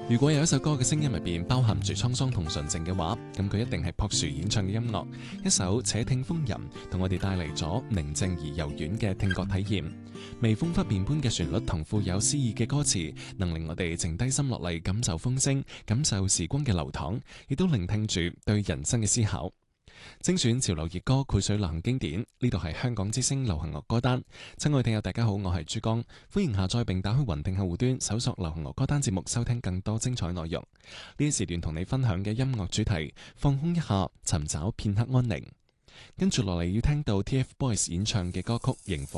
如果有一首歌嘅聲音入邊包含住滄桑同純淨嘅話，咁佢一定係朴樹演唱嘅音樂，一首且聽風吟，同我哋帶嚟咗寧靜而柔軟嘅聽覺體驗。微風拂面般嘅旋律同富有詩意嘅歌詞，能令我哋靜低心落嚟，感受風聲，感受時光嘅流淌，亦都聆聽住對人生嘅思考。精選潮流熱歌，繪水流行經典，呢度係香港之聲流行樂歌單。親愛聽友大家好，我係珠江，歡迎下載並打開雲聽客戶端，搜索流行樂歌單節目，收聽更多精彩內容。呢一時段同你分享嘅音樂主題，放空一下，尋找片刻安寧。跟住落嚟要聽到 TFBOYS 演唱嘅歌曲《螢火